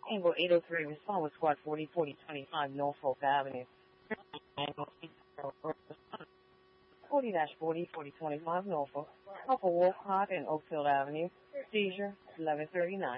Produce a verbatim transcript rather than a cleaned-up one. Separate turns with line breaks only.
Angle eight oh three, respond with squad forty forty twenty-five Norfolk Avenue. forty forty forty twenty-five Norfolk. Upper Wolcott and Oakfield Avenue. Seizure eleven thirty-nine.